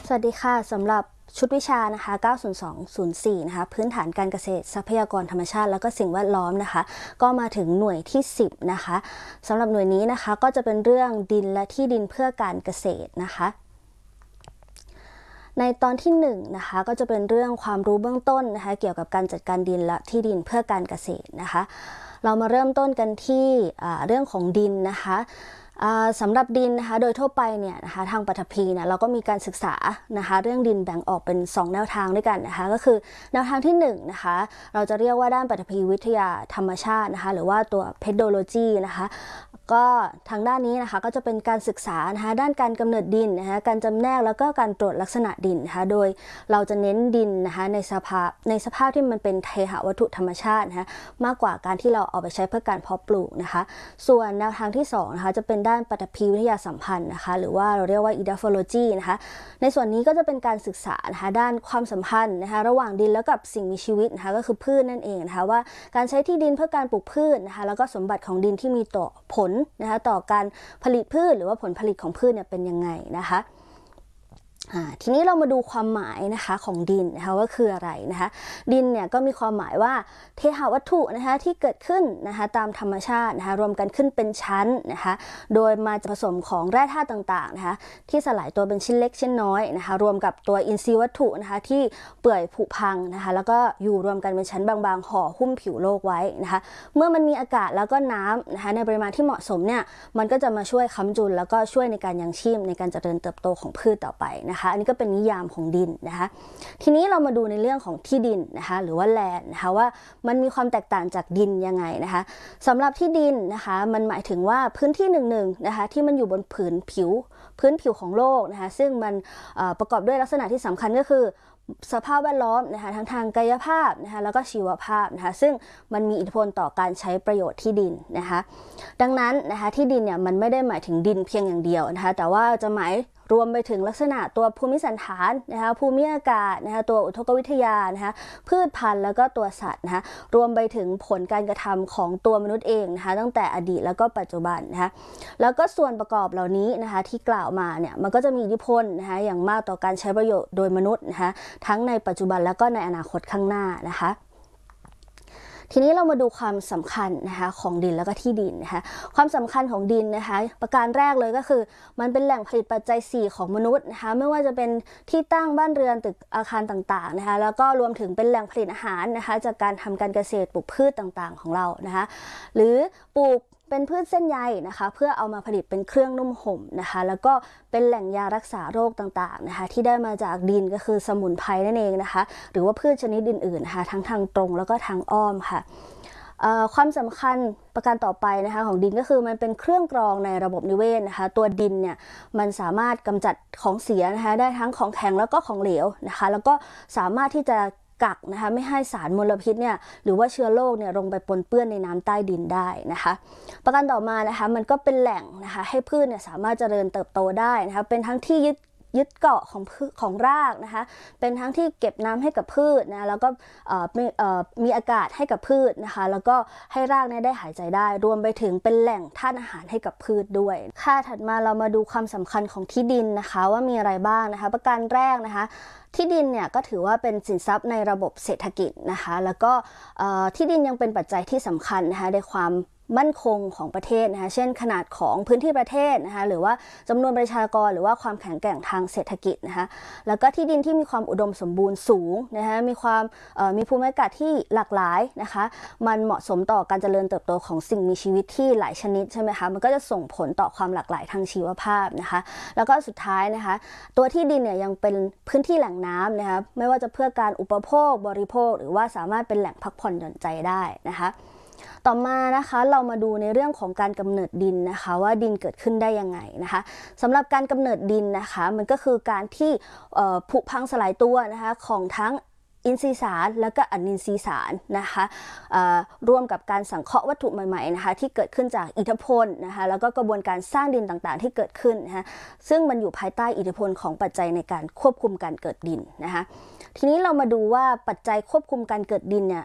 สวัสดีค่ะสำหรับชุดวิชานะคะ90204นะคะพื้นฐานการเกษตรทรัพยากรธรรมชาติแล้วก็สิ่งแวดล้อมนะคะก็มาถึงหน่วยที่10นะคะสำหรับหน่วยนี้นะคะก็จะเป็นเรื่องดินและที่ดินเพื่อการเกษตรนะคะในตอนที่1นะคะก็จะเป็นเรื่องความรู้เบื้องต้นนะคะเกี่ยวกับการจัดการดินและที่ดินเพื่อการเกษตรนะคะเรามาเริ่มต้นกันที่เรื่องของดินนะคะสำหรับดินนะคะโดยทั่วไปเนี่ยนะคะทางปฐพีเนี่ยเราก็มีการศึกษานะคะเรื่องดินแบ่งออกเป็น2แนวทางด้วยกันนะคะก็คือแนวทางที่1นะคะเราจะเรียกว่าด้านปฐพีวิทยาธรรมชาตินะคะหรือว่าตัว Pedology นะคะก็ทางด้านนี้นะคะก็จะเป็นการศึกษานะคะด้านการกำเนิดดินนะคะการจำแนกแล้วก็การตรวจลักษณะดินนะคะโดยเราจะเน้นดินนะคะในสภาพที่มันเป็นเทหวัตถุธรรมชาตินะคะมากกว่าการที่เราเอาไปใช้เพื่อการเพาะปลูกนะคะส่วนแนวทางที่2นะคะจะเป็นด้านปฐพีวิทยาสัมพันธ์นะคะหรือว่าเราเรียกว่า Edaphology นะคะในส่วนนี้ก็จะเป็นการศึกษานะคะด้านความสัมพันธ์นะคะระหว่างดินแล้วกับสิ่งมีชีวิตนะคะก็คือพืชนั่นเองนะคะว่าการใช้ที่ดินเพื่อการปลูกพืชนะคะแล้วก็สมบัติของดินที่มีต่อผลนะคะต่อการผลิตพืชหรือว่าผลผลิตของพืชเนี่ยเป็นยังไงนะคะทีนี้เรามาดูความหมายนะคะของดินนะคะว่าคืออะไรนะคะดินเนี่ยก็มีความหมายว่าเทหวัตถุนะคะที่เกิดขึ้นนะคะตามธรรมชาตินะคะรวมกันขึ้นเป็นชั้นนะคะโดยมาจากผสมของแร่ธาตุต่างๆนะคะที่สลายตัวเป็นชิ้นเล็กชิ้นน้อยนะคะรวมกับตัวอินทรีย์วัตถุนะคะที่เปื่อยผุพังนะคะแล้วก็อยู่รวมกันเป็นชั้นบางๆห่อหุ้มผิวโลกไว้นะคะเมื่อมันมีอากาศแล้วก็น้ำนะคะในปริมาณที่เหมาะสมเนี่ยมันก็จะมาช่วยค้ำจุนแล้วก็ช่วยในการยังชีพในการเจริญเติบโตของพืชต่อไปนะคะอันนี้ก็เป็นนิยามของดินนะคะทีนี้เรามาดูในเรื่องของที่ดินนะคะหรือว่าแลนด์นะคะว่ามันมีความแตกต่างจากดินยังไงนะคะสำหรับที่ดินนะคะมันหมายถึงว่าพื้นที่หนึ่งๆนะคะที่มันอยู่บนพื้นผิวของโลกนะคะซึ่งมันประกอบด้วยลักษณะที่สำคัญก็คือสภาพแวดล้อมนะคะทั้งทางกายภาพนะคะแล้วก็ชีวภาพนะคะซึ่งมันมีอิทธิพลต่อการใช้ประโยชน์ที่ดินนะคะดังนั้นนะคะที่ดินเนี่ยมันไม่ได้หมายถึงดินเพียงอย่างเดียวนะคะแต่ว่าจะหมายรวมไปถึงลักษณะตัวภูมิสันฐานนะคะภูมิอากาศนะคะตัวอุทกวิทยานะคะพืชพันธุ์แล้วก็ตัวสัตว์นะคะรวมไปถึงผลการกระทำของตัวมนุษย์เองนะคะตั้งแต่อดีตแล้วก็ปัจจุบันนะคะแล้วก็ส่วนประกอบเหล่านี้นะคะที่กล่าวมาเนี่ยมันก็จะมีอิทธิพลนะคะอย่างมากต่อการใช้ประโยชน์โดยมนุษย์นะคะทั้งในปัจจุบันแล้วก็ในอนาคตข้างหน้านะคะทีนี้เรามาดูความสำคัญนะคะของดินแล้วก็ที่ดินนะคะความสำคัญของดินนะคะประการแรกเลยก็คือมันเป็นแหล่งผลิตปัจจัย4ของมนุษย์นะคะไม่ว่าจะเป็นที่ตั้งบ้านเรือนตึกอาคารต่างๆนะคะแล้วก็รวมถึงเป็นแหล่งผลิตอาหารนะคะจากการทำการเกษตรปลูกพืชต่างๆของเรานะคะหรือปลูกเป็นพืชเส้นใยนะคะเพื่อเอามาผลิตเป็นเครื่องนุ่มห่มนะคะแล้วก็เป็นแหล่งยารักษาโรคต่างๆนะคะที่ได้มาจากดินก็คือสมุนไพรนั่นเองนะคะหรือว่าพืชชนิดอื่นๆนะคะทั้งทางตรงแล้วก็ทางอ้อมค่ะความสำคัญประการต่อไปนะคะของดินก็คือมันเป็นเครื่องกรองในระบบนิเวศนะคะตัวดินเนี่ยมันสามารถกำจัดของเสียนะคะได้ทั้งของแข็งแล้วก็ของเหลวนะคะแล้วก็สามารถที่จะกักนะคะไม่ให้สารมลพิษเนี่ยหรือว่าเชื้อโรคเนี่ยลงไปปนเปื้อนในน้ำใต้ดินได้นะคะประการต่อมานะคะมันก็เป็นแหล่งนะคะให้พืชเนี่ยสามารถเจริญเติบโตได้นะคะเป็นทั้งที่ยึดเกาะของรากนะคะเป็นทั้งที่เก็บน้ำให้กับพืชนะแล้วก็มีอากาศให้กับพืชนะคะแล้วก็ให้รากเนี่ยได้หายใจได้รวมไปถึงเป็นแหล่งธาตุอาหารให้กับพืชด้วยค่ะถัดมาเรามาดูความสำคัญของที่ดินนะคะว่ามีอะไรบ้างนะคะประการแรกนะคะที่ดินเนี่ยก็ถือว่าเป็นสินทรัพย์ในระบบเศรษฐกิจนะคะแล้วก็ที่ดินยังเป็นปัจจัยที่สำคัญนะคะในความมั่นคงของประเทศนะคะเช่นขนาดของพื้นที่ประเทศนะคะหรือว่าจำนวนประชากรหรือว่าความแข็งแกร่งทางเศรษฐกิจนะคะแล้วก็ที่ดินที่มีความอุดมสมบูรณ์สูงนะคะมีภูมิอากาศที่หลากหลายนะคะมันเหมาะสมต่อการเจริญเติบโตของสิ่งมีชีวิตที่หลายชนิดใช่ไหมคะมันก็จะส่งผลต่อความหลากหลายทางชีวภาพนะคะแล้วก็สุดท้ายนะคะตัวที่ดินเนี่ยยังเป็นพื้นที่แหล่งน้ำนะคะไม่ว่าจะเพื่อการอุปโภคบริโภคหรือว่าสามารถเป็นแหล่งพักผ่อนหย่อนใจได้นะคะต่อมานะคะเรามาดูในเรื่องของการกำเนิดดินนะคะว่าดินเกิดขึ้นได้ยังไงนะคะสำหรับการกำเนิดดินนะคะมันก็คือการที่ผุพังสลายตัวนะคะของทั้งอินทรีย์สารและก็อนินทรีย์สารนะคะร่วมกับการสังเคราะห์วัตถุใหม่ๆนะคะที่เกิดขึ้นจากอิทธิพลนะคะแล้วก็กระบวนการสร้างดินต่างๆที่เกิดขึ้นนะคะซึ่งมันอยู่ภายใต้อิทธิพลของปัจจัยในการควบคุมการเกิดดินนะคะทีนี้เรามาดูว่าปัจจัยควบคุมการเกิดดินเนี่ย